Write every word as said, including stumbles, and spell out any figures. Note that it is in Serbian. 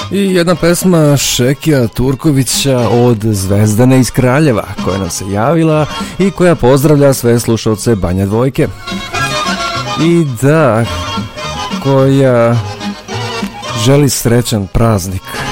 I jedna pesma Šekija Turkovića od Zvezdane iz Kraljeva, koja nam se javila i koja pozdravlja sve slušalce Banja Dvojke. I da, koja želi srećan praznik